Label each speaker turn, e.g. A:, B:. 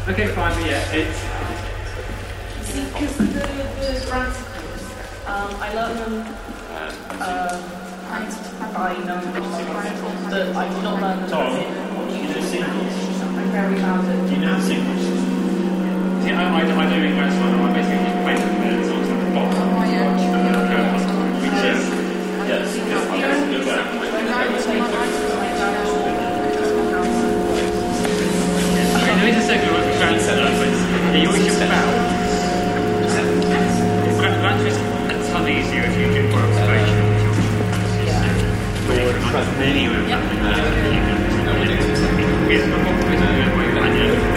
A: Okay, fine, but yeah, it's...
B: See, because the brassicles, I learned them by knowing them, but I did not learn them as in what you do. I'm very bad at...
A: Do you know the sequence? See, I do English one, I basically just play with it, so it's like a box. Which is... Yes, it's good work. There is a second one for transfer, but you always just about. That's just a ton easier if you do more observation. Yeah.